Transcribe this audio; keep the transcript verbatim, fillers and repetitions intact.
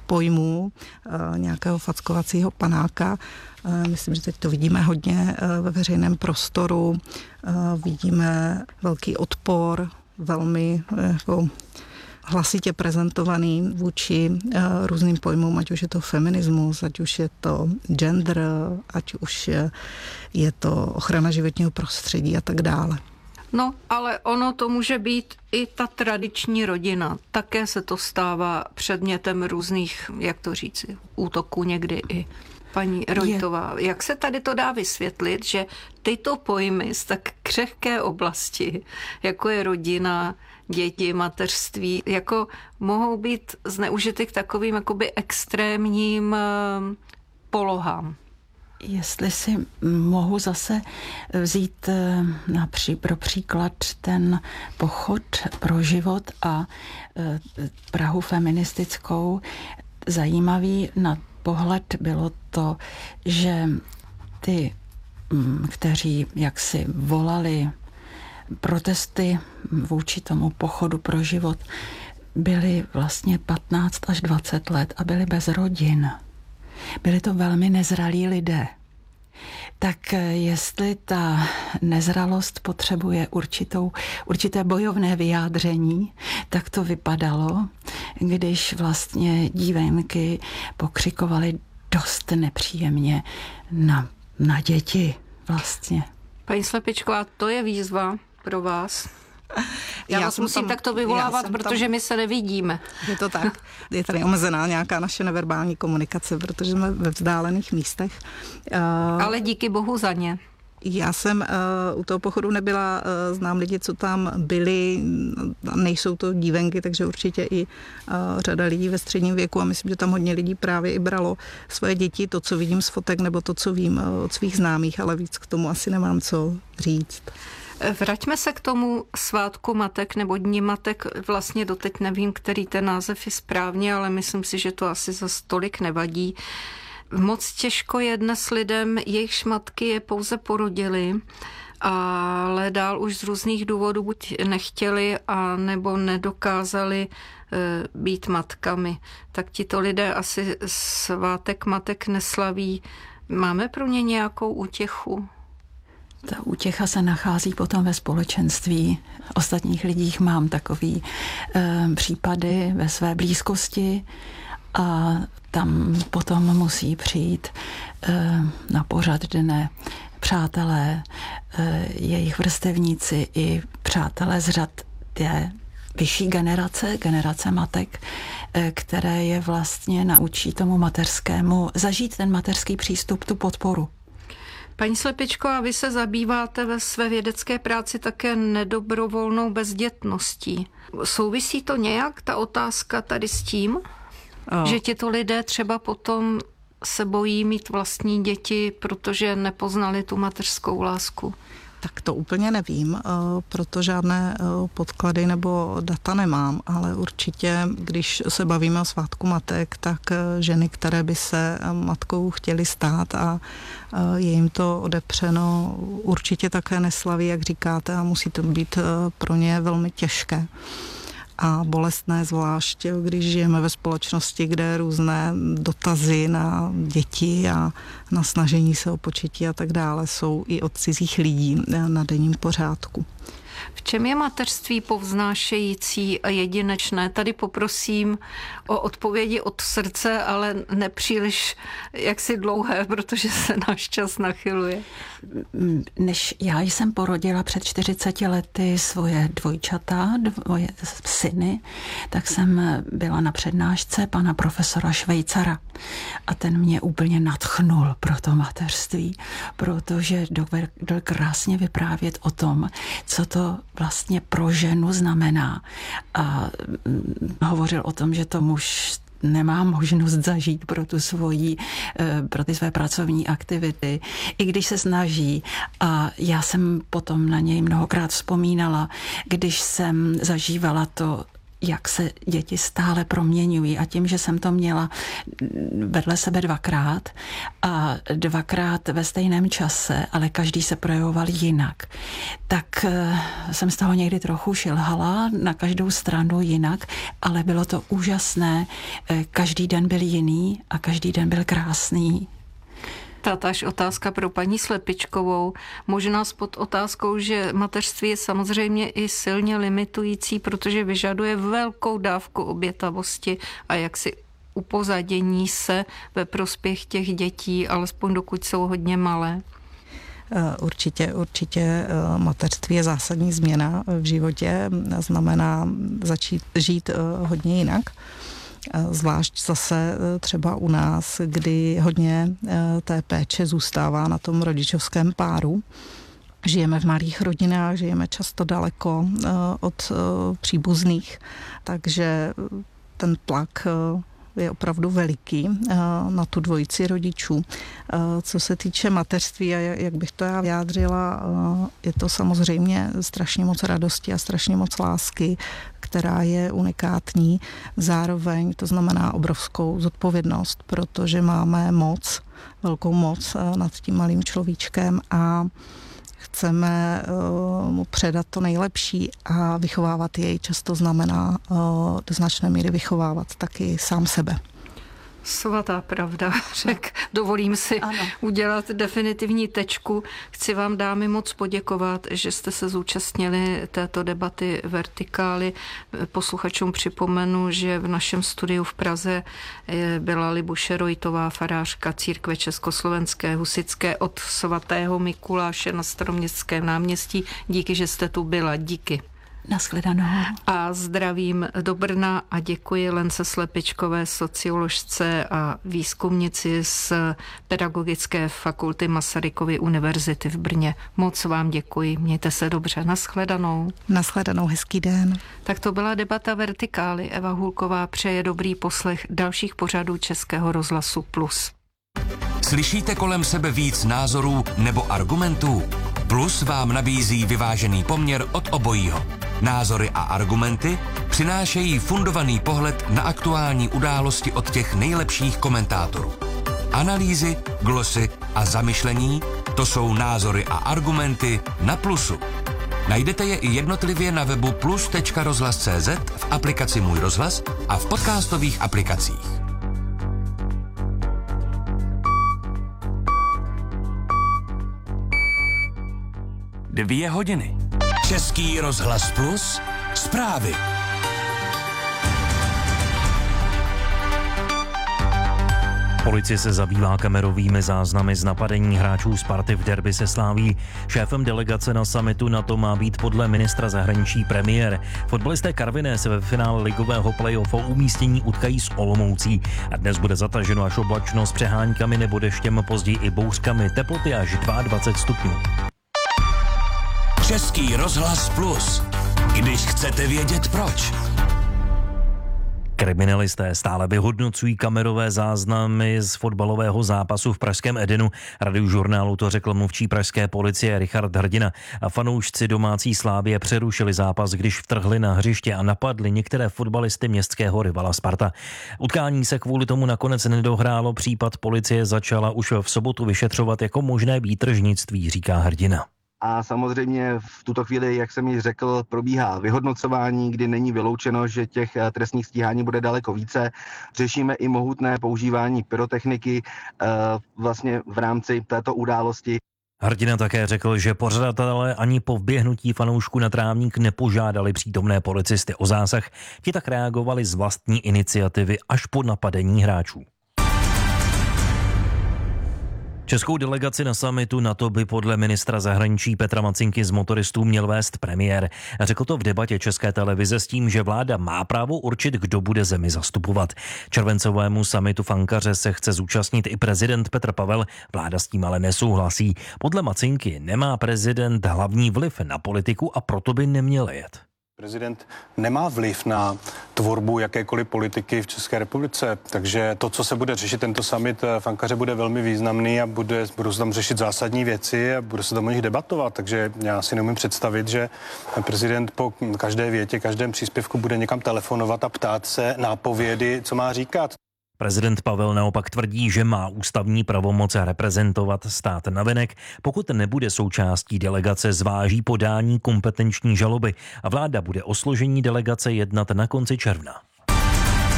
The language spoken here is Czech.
pojmů, nějakého fackovacího panáka. Myslím, že teď to vidíme hodně ve veřejném prostoru. Vidíme velký odpor, velmi jako hlasitě prezentovaný vůči různým pojmům, ať už je to feminismus, ať už je to gender, ať už je, je to ochrana životního prostředí a tak dále. No, ale ono to může být i ta tradiční rodina. Také se to stává předmětem různých, jak to říci, útoků někdy i. Paní Rojtová, je. Jak se tady to dá vysvětlit, že tyto pojmy z tak křehké oblasti, jako je rodina, děti, mateřství, jako mohou být zneužity k takovým jakoby extrémním polohám? Jestli si mohu zase vzít napří, pro příklad ten pochod pro život a Prahu feministickou, zajímavý na pohled bylo to, že ty, kteří jaksi volali protesty vůči tomu pochodu pro život, byli vlastně patnáct až dvacet let a byli bez rodin. Byli to velmi nezralí lidé. Tak jestli ta nezralost potřebuje určitou, určité bojovné vyjádření, tak to vypadalo, když vlastně dívenky pokřikovaly dost nepříjemně na, na děti vlastně. Paní Slepičková, to je výzva pro vás. Já, Já vás musím tam, takto vyvolávat, protože tam, my se nevidíme. Je to tak. Je tady omezená nějaká naše neverbální komunikace, protože jsme ve vzdálených místech. Ale díky bohu za ně. Já jsem uh, u toho pochodu nebyla, uh, znám lidi, co tam byli, nejsou to dívenky, takže určitě i uh, řada lidí ve středním věku a myslím, že tam hodně lidí právě i bralo svoje děti, to, co vidím z fotek, nebo to, co vím uh, od svých známých, ale víc k tomu asi nemám co říct. Vraťme se k tomu svátku matek nebo dní matek. Vlastně doteď nevím, který ten název je správně, ale myslím si, že to asi za tolik nevadí. Moc těžko je dnes lidem, jejichž matky je pouze porodili, ale dál už z různých důvodů buď nechtěli a nebo nedokázali e, být matkami. Tak tito lidé asi svátek matek neslaví. Máme pro ně nějakou útěchu? Ta útěcha se nachází potom ve společenství ostatních lidí. Mám takový e, případy ve své blízkosti a tam potom musí přijít e, na pořad dne přátelé, e, jejich vrstevníci i přátelé z řad té vyšší generace, generace matek, e, které je vlastně naučí tomu mateřskému zažít ten mateřský přístup, tu podporu. Paní Slepičko, a vy se zabýváte ve své vědecké práci také nedobrovolnou bezdětností. Souvisí to nějak, ta otázka tady s tím, oh. že tito lidé třeba potom se bojí mít vlastní děti, protože nepoznali tu mateřskou lásku? Tak to úplně nevím, proto žádné podklady nebo data nemám, ale určitě, když se bavíme o svátku matek, tak ženy, které by se matkou chtěly stát a je jim to odepřeno, určitě také neslaví, jak říkáte, a musí to být pro ně velmi těžké a bolestné, zvlášť když žijeme ve společnosti, kde různé dotazy na děti a na snažení se o početí a tak dále jsou i od cizích lidí na denním pořádku. V čem je mateřství povznášející a jedinečné? Tady poprosím o odpovědi od srdce, ale nepříliš jaksi dlouhé, protože se náš čas nachyluje. Než já jsem porodila před čtyřiceti lety svoje dvojčata, dvoje syny, tak jsem byla na přednášce pana profesora Švejcara a ten mě úplně nadchnul pro to mateřství, protože dovedl krásně vyprávět o tom, co to vlastně pro ženu znamená. A hovořil o tom, že to muž nemá možnost zažít pro tu svoji, pro ty své pracovní aktivity, i když se snaží. A já jsem potom na něj mnohokrát vzpomínala, když jsem zažívala to jak se děti stále proměňují. A tím, že jsem to měla vedle sebe dvakrát a dvakrát ve stejném čase, ale každý se projevoval jinak, tak jsem z toho někdy trochu šilhala na každou stranu jinak, ale bylo to úžasné. Každý den byl jiný a každý den byl krásný. Tatáž otázka pro paní Slepičkovou. Možná s pod otázkou, že mateřství je samozřejmě i silně limitující, protože vyžaduje velkou dávku obětavosti a jaksi upozadění se ve prospěch těch dětí, alespoň dokud jsou hodně malé. Určitě, určitě mateřství je zásadní změna v životě, znamená začít žít hodně jinak. Zvlášť zase třeba u nás, kdy hodně té péče zůstává na tom rodičovském páru. Žijeme v malých rodinách, žijeme často daleko od příbuzných, takže ten tlak je opravdu veliký na tu dvojici rodičů. Co se týče mateřství a jak bych to já vyjádřila, je to samozřejmě strašně moc radosti a strašně moc lásky, která je unikátní. Zároveň to znamená obrovskou zodpovědnost, protože máme moc, velkou moc nad tím malým človíčkem a chceme mu předat to nejlepší a vychovávat jej často znamená do značné míry vychovávat taky sám sebe. Svatá pravda, řek. Dovolím si ano. udělat definitivní tečku. Chci vám, dámy, moc poděkovat, že jste se zúčastnili této debaty Vertikály. Posluchačům připomenu, že v našem studiu v Praze byla Libuše Rojtová, farářka církve československé husitské od svatého Mikuláše na Staroměstském náměstí. Díky, že jste tu byla. Díky. Nashledanou. A zdravím do Brna a děkuji Lence Slepičkové, socioložce a výzkumnici z Pedagogické fakulty Masarykovy univerzity v Brně. Moc vám děkuji, mějte se dobře, nashledanou. Nashledanou, hezký den. Tak to byla debata Vertikály. Eva Hulková přeje dobrý poslech dalších pořadů Českého rozhlasu Plus. Slyšíte kolem sebe víc názorů nebo argumentů? Plus vám nabízí vyvážený poměr od obojího. Názory a argumenty přinášejí fundovaný pohled na aktuální události od těch nejlepších komentátorů. Analýzy, glosy a zamyšlení, to jsou názory a argumenty na Plusu. Najdete je i jednotlivě na webu plus tečka rozhlas tečka cé zet, v aplikaci Můj rozhlas a v podcastových aplikacích. Dvě hodiny. Český rozhlas Plus. Zprávy. Policie se zabývá kamerovými záznamy z napadení hráčů Sparty v derby se Slaví. Šéfem delegace na summitu NATO má být podle ministra zahraničí premiér. Fotbalisté Karviné se ve finále ligového play-off o umístění utkají s Olomoucí. A dnes bude zataženo až oblačno s přeháňkami nebo deštěm, později i bouřkami, teploty až dvacet dva stupňů. Český rozhlas Plus. Když chcete vědět proč. Kriminalisté stále vyhodnocují kamerové záznamy z fotbalového zápasu v pražském Edenu. Radiožurnálu to řekl mluvčí pražské policie Richard Hrdina. A fanoušci domácí Slávie přerušili zápas, když vtrhli na hřiště a napadli některé fotbalisty městského rivala Sparta. Utkání se kvůli tomu nakonec nedohrálo. Případ policie začala už v sobotu vyšetřovat jako možné výtržnictví, říká Hrdina. A samozřejmě v tuto chvíli, jak jsem již řekl, probíhá vyhodnocování, kdy není vyloučeno, že těch trestních stíhání bude daleko více. Řešíme i mohutné používání pyrotechniky vlastně v rámci této události. Hrdina také řekl, že pořadatelé ani po vběhnutí fanoušků na trávník nepožádali přítomné policisty o zásah. Ti tak reagovali z vlastní iniciativy až po napadení hráčů. Českou delegaci na summitu NATO by podle ministra zahraničí Petra Macinky z motoristů měl vést premiér. Řekl to v debatě České televize s tím, že vláda má právo určit, kdo bude zemi zastupovat. Červencovému summitu v Ankaře se chce zúčastnit i prezident Petr Pavel, vláda s tím ale nesouhlasí. Podle Macinky nemá prezident hlavní vliv na politiku a proto by neměl jet. Prezident nemá vliv na tvorbu jakékoliv politiky v České republice, takže to, co se bude řešit tento summit v Ankaře, bude velmi významný a bude, budou se tam řešit zásadní věci a bude se tam o nich debatovat, takže já si neumím představit, že prezident po každé větě, každém příspěvku bude někam telefonovat a ptát se nápovědy, co má říkat. Prezident Pavel naopak tvrdí, že má ústavní pravomoc reprezentovat stát navenek. Pokud nebude součástí delegace, zváží podání kompetenční žaloby a vláda bude o složení delegace jednat na konci června.